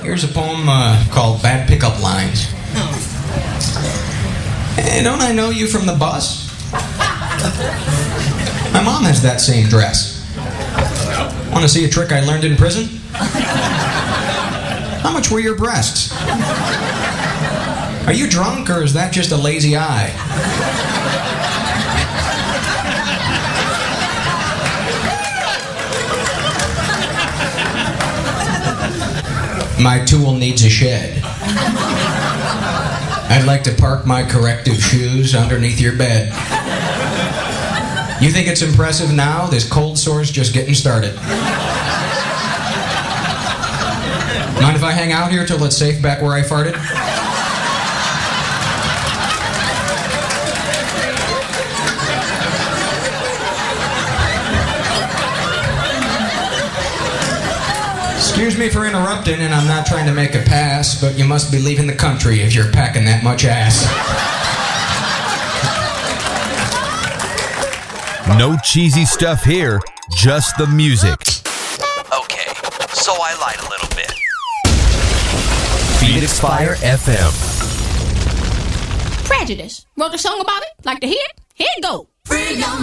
Here's a poem called Bad Pickup Lines. Hey, don't I know you from the bus? My mom has that same dress. Want to see a trick I learned in prison? How much were your breasts? Are you drunk, or is that just a lazy eye? My tool needs a shed. I'd like to park my corrective shoes underneath your bed. You think it's impressive now? This cold sore's just getting started. Mind if I hang out here till it's safe back where I farted? Excuse me for interrupting, and I'm not trying to make a pass, but you must be leaving the country if you're packing that much ass. No cheesy stuff here, just the music. Okay, so I lied a little bit. Phoenix Fire FM. Prejudice. Wrote a song about it? Like to hear it? Here it go. Free your